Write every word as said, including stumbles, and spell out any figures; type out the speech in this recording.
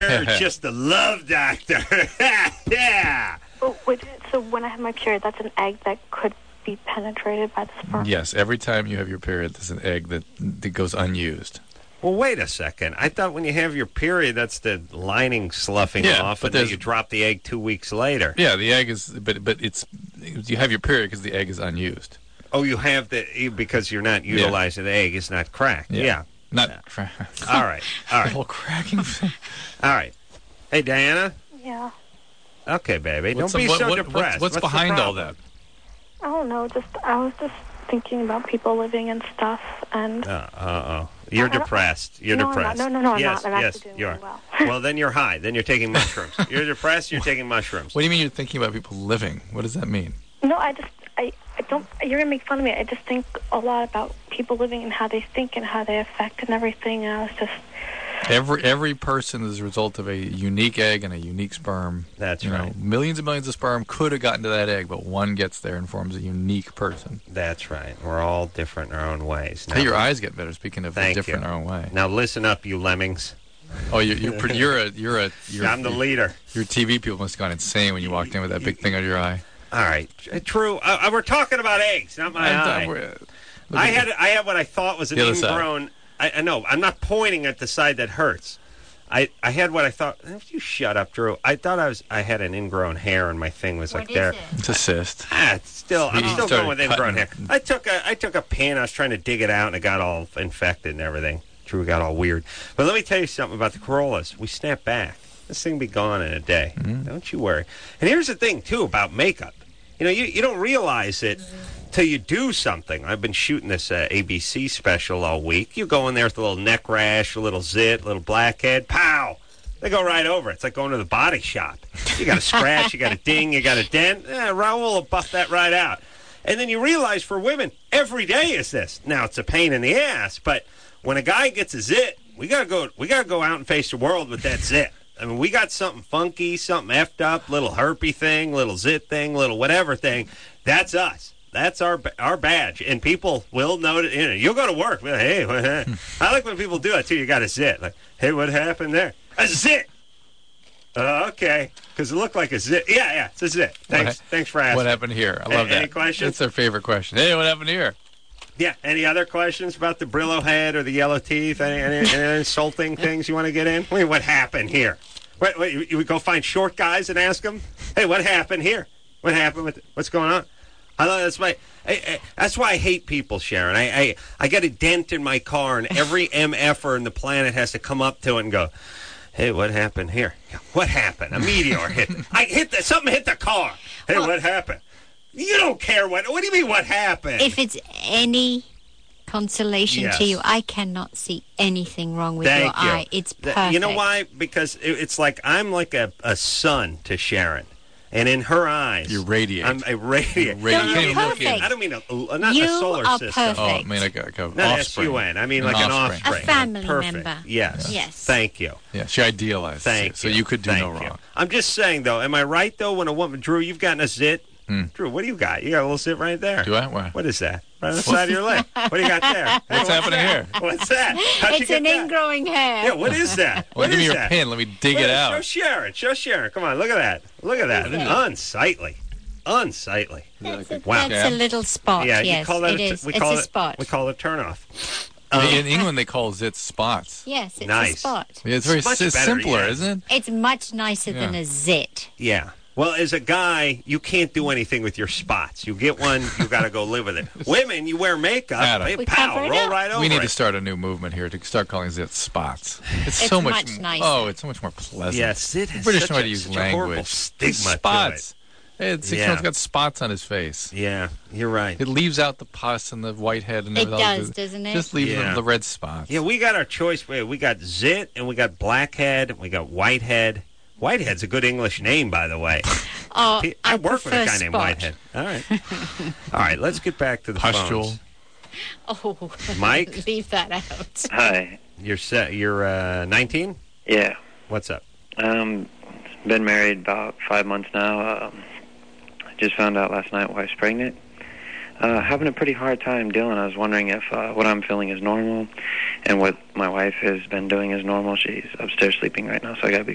doctor, just the love doctor. Yeah. Oh, wait, so when I have my period, that's an egg that could be penetrated by the sperm? Yes, every time you have your period, there's an egg that, that goes unused. Well, wait a second. I thought when you have your period, that's the lining sloughing Yeah, off, but and then there's- you drop the egg two weeks later. Yeah, the egg is, but but it's you have your period because the egg is unused. Oh, you have the because you're not utilizing the egg. It's not cracked. Yeah. Yeah. Not cra- All right. All the right. whole cracking thing. All right. Hey, Diana. Yeah. Okay, baby. What's Don't be the- what- so what- depressed. What's, what's the behind all problem? that? I don't know. Just I was just thinking about people living and stuff, and Uh oh. You're I don't- depressed. You're no, I'm not. depressed. No, no, no, I'm yes, not. I'm yes, actually doing you are. really well. Well, then you're high. Then you're taking mushrooms. You're depressed. You're taking mushrooms. What do you mean you're thinking about people living? What does that mean? No, I just I, I don't. You're gonna make fun of me. I just think a lot about people living and how they think and how they affect and everything. And I was just Every every person is a result of a unique egg and a unique sperm. That's you right. Know, millions and millions of sperm could have gotten to that egg, but one gets there and forms a unique person. That's right. We're all different in our own ways. Hey, your eyes get better. Speaking of Thank different you. in our own way. Now listen up, you lemmings. Oh, you're you're, pretty, you're a you're a you're, I'm the leader. Your T V people must have gone insane when you walked in with that big thing under your eye. All right, true. Uh, uh, we're talking about eggs, not my I, eye. I, I had I had what I thought was an The other side. ingrown. I, I know. I'm not pointing at the side that hurts. I, I had what I thought. You shut up, Drew. I thought I was. I had an ingrown hair, and my thing was What like is there. it? It's a cyst. Ah, it's still. I'm He still started going with ingrown hair. cutting. I took a I took a pin. I was trying to dig it out, and it got all infected and everything. Drew got all weird. But let me tell you something about the Corollas. We snap back. This thing be gone in a day. Mm-hmm. Don't you worry. And here's the thing too about makeup. You know, you you don't realize it till you do something. I've been shooting this uh, A B C special all week. You go in there with a little neck rash, a little zit, a little blackhead. Pow! They go right over. It's like going to the body shop. You got a scratch, you got a ding, you got a dent. Eh, Raul will buff that right out. And then you realize for women, every day is this. Now it's a pain in the ass, but when a guy gets a zit, we gotta go. We gotta go out and face the world with that zit. I mean, we got something funky, something effed up, little herpy thing, little zit thing, little whatever thing. That's us. That's our our badge, and people will notice. You know, you'll go to work. Well, hey, what happened? I like when people do it too. You got a zit. Like, hey, what happened there? A zit. Uh, okay, because it looked like a zit. Yeah, yeah, it's a zit. Thanks, What, thanks for asking. What happened here? I love Any that. questions? That's their favorite question. Hey, what happened here? Yeah. Any other questions about the Brillo head or the yellow teeth? Any, any, any insulting things you want to get in? Wait, what happened here? Wait, wait, you, you would go find short guys and ask them, hey, what happened here? What happened with what's going on? I know that's why. I, I, that's why I hate people, Sharon. I, I I got a dent in my car, and every M F-er in the planet has to come up to it and go, hey, what happened here? What happened? A meteor hit. I hit the, something hit the car. Hey, Well- what happened? You don't care what. What do you mean? What happened? If it's any consolation Yes. to you, I cannot see anything wrong with Thank your you. eye. It's Th- perfect. You know why? Because it, it's like I'm like a, a son to Sharon. And in her eyes, You radiate. I'm a radiate. You radiate. No, You can't you're even look in. perfect. I don't mean a, a- not You a solar are system. perfect. Oh, I mean, like a, like a Not offspring. S U N. I mean like an offspring. A family Perfect. member. Yes. Yes. Thank you. Yeah, she idealized. Thank it, so you. you could do Thank no you. wrong. I'm just saying, though, am I right, though, when a woman... Drew, you've gotten a zit. Hmm. Drew, what do you got? You got a little zit right there. Do I? What? What is that? Right on the side of your leg. What do you got there? What's happening here? What's that? How'd you It's get an that? ingrowing hair. Yeah, what is that? Well, What give me is your that? pin. Let me dig Wait, it Show out. Sharon. Show Sharon. Come on, look at that. Look at that. Unsightly. Unsightly. That's, a, Wow. that's a little spot. Yeah, yes, you call that it a, is. we It's call a it, spot. We call it a turnoff. In England, they call zits spots. Yes, it's Nice. a spot. Yeah, it's very It's much s- better, simpler, yeah. isn't it? It's much nicer than Yeah. a zit. Yeah. Well, as a guy, you can't do anything with your spots. You get one, you got to go live with it. Women, you wear makeup, Adam. hey, We pow, cover it roll up. right over We need it. to start a new movement here to start calling zits spots. It's, It's so much, much nicer. Oh, it's so much more pleasant. Yes, it The has British such know how a- to use such a horrible language. stigma to spots. Hey, the six-year-old's Yeah. got spots on his face. Yeah, you're right. It leaves out the pus and the white head and It everything. does, doesn't it? Just leaves Yeah. them the red spots. Yeah, we got our choice. We we got zit, and we got blackhead, and we got whitehead. Whitehead's a good English name, by the way. Oh, Pe- I, I work with a prefer guy named spot. Whitehead. All right. All right, let's get back to the Pustule. phones. Oh, Mike? leave that out. Hi. You're set. You're uh, nineteen? Yeah. What's up? Um, been married about five months now. Um, just found out last night wife's pregnant. Uh, having a pretty hard time dealing. I was wondering if uh, what I'm feeling is normal, and what my wife has been doing is normal. She's upstairs sleeping right now, so I gotta be